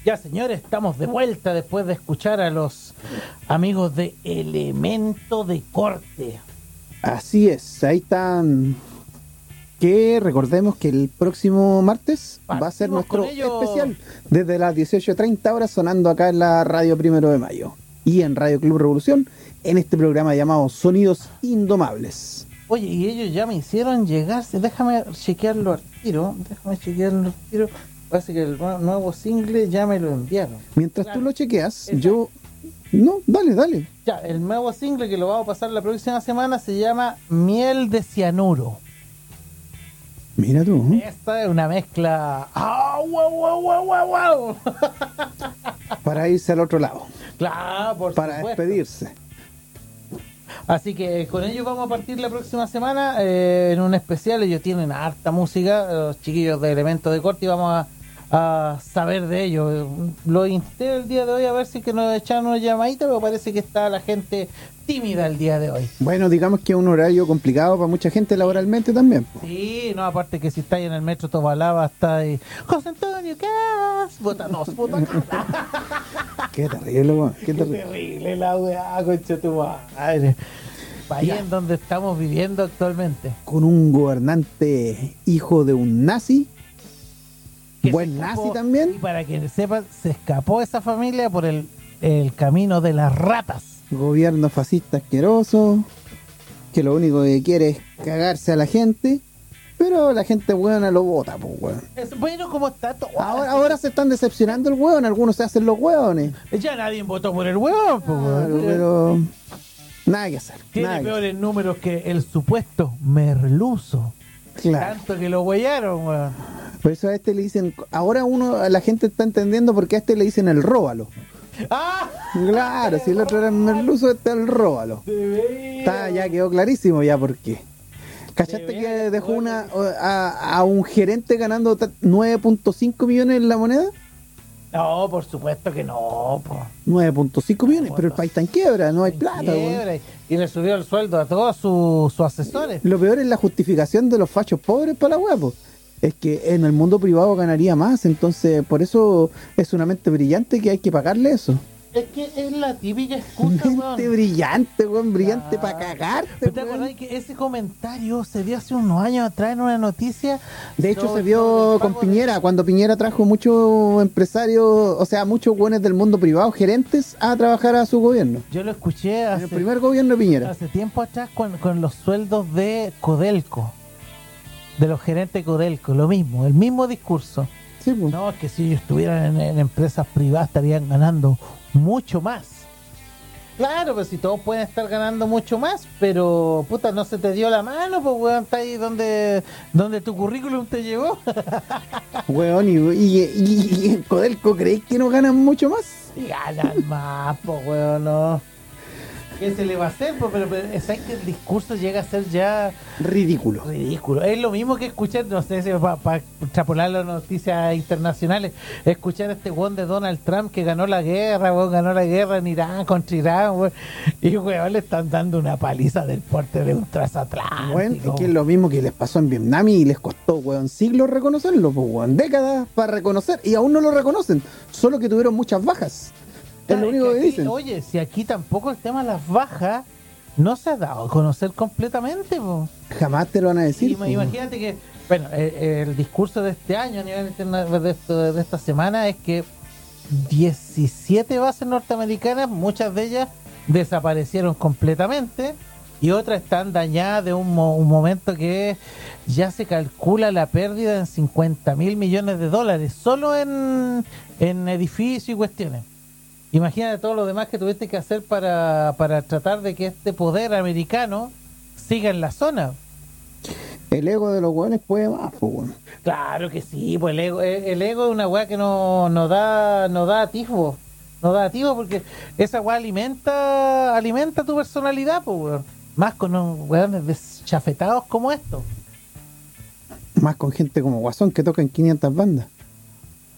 Ya, señores, estamos de vuelta después de escuchar a los amigos de Elemento de Corte. Así es, ahí están. Que recordemos que el próximo martes va a ser nuestro especial desde las 18:30 horas sonando acá en la Radio 1 de Mayo y en Radio Club Revolución en este programa llamado Sonidos Indomables. Oye, y ellos ya me hicieron llegar, déjame chequearlo al tiro. Parece que el nuevo single ya me lo enviaron. Mientras tú lo chequeas, yo... No, dale. Ya, el nuevo single que lo vamos a pasar la próxima semana se llama Miel de Cianuro. Mira tú. Esta es una mezcla... ¡Wow! Para irse al otro lado. Claro, por para supuesto. Despedirse. Así que con ellos vamos a partir la próxima semana en un especial. Ellos tienen harta música, los chiquillos de Elementos de Corte, y vamos a saber de ellos. Lo intenté el día de hoy a ver si que nos echaron una llamadita, pero parece que está la gente tímida el día de hoy. Bueno, digamos que es un horario complicado para mucha gente laboralmente también. Sí, no, aparte que si estáis en el metro Tobalaba, está ahí José Antonio, ¿qué haces? Votanos. Qué terrible, weón. Qué terrible la weá, concha tu madre. País en donde estamos viviendo actualmente. Con un gobernante hijo de un nazi. Buen nazi también. Y para que sepan, se escapó esa familia por el camino de las ratas. Gobierno fascista asqueroso, que lo único que quiere es cagarse a la gente, pero la gente buena lo vota, pues weón. Es bueno como está todo. Ahora se están decepcionando el weón, algunos se hacen los weones. Ya nadie votó por el hueón, pues claro, pero nada que hacer. Tiene peores números que el supuesto merluzo. Claro. Tanto que lo huellaron, weón. Por eso a este le dicen, ahora la gente está entendiendo por qué a este le dicen el róbalo. ¡Ah! Claro, si el otro era el merluzo, este es el róbalo. Ya quedó clarísimo ya por qué. ¿Cachaste que dejó a un gerente ganando 9.5 millones en la moneda? No, por supuesto que no, po. 9.5 millones, pero el país está en quiebra, no hay plata. Y le subió el sueldo a todos sus asesores. Lo peor es la justificación de los fachos pobres para la hueá, es que en el mundo privado ganaría más, entonces por eso es una mente brillante que hay que pagarle eso. Es que es la típica excusa, mente brillante, weón, brillante para cagarte. ¿Te acordás que ese comentario se dio hace unos años atrás en una noticia? De hecho se vio con Piñera, cuando Piñera trajo muchos empresarios, o sea, muchos buenos del mundo privado, gerentes, a trabajar a su gobierno. Yo lo escuché en el primer gobierno de Piñera. Hace tiempo atrás con los sueldos de Codelco, de los gerentes de Codelco, lo mismo, el mismo discurso. Sí, pues. No, es que si ellos estuvieran en empresas privadas estarían ganando mucho más. Claro, pues si todos pueden estar ganando mucho más, pero puta, no se te dio la mano, pues weón, está ahí donde tu currículum te llevó. Weón, y en Codelco, ¿creéis que no ganan mucho más? Y ganan más, pues weón, no. ¿Qué se le va a hacer? Pero ¿sabes que el discurso llega a ser ya ridículo? Es lo mismo que escuchar, no sé si para extrapolar las noticias internacionales, escuchar a este weón de Donald Trump que ganó la guerra en Irán contra Irán, weón, y weón le están dando una paliza del porte de un transatlántico. Bueno, es que es lo mismo que les pasó en Vietnam y les costó, weón, siglos reconocerlo, pues weón, décadas para reconocer, y aún no lo reconocen, solo que tuvieron muchas bajas. Es lo único que dicen. Oye, si aquí tampoco el tema de las bajas no se ha dado a conocer completamente, po. Jamás te lo van a decir. Imagínate que, bueno, el discurso de este año a nivel internacional de esta semana es que 17 bases norteamericanas, muchas de ellas desaparecieron completamente y otras están dañadas de un momento que ya se calcula la pérdida en $50.000 millones solo en edificios y cuestiones. Imagínate todo lo demás que tuviste que hacer para tratar de que este poder americano siga en la zona. El ego de los hueones puede más, pues, bueno. Claro que sí, pues el ego es una weá que no da atisbo. No da atisbo porque esa weá alimenta tu personalidad, pues, weón. Más con unos weones deschafetados como estos. Más con gente como Guasón que toca en 500 bandas.